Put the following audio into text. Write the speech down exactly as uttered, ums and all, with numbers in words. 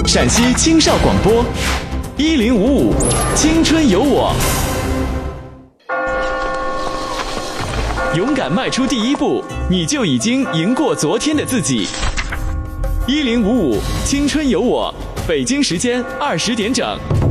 陕西青少广播，一零五五青春有我。勇敢迈出第一步，你就已经赢过昨天的自己。一零五五青春有我，北京时间二十点整。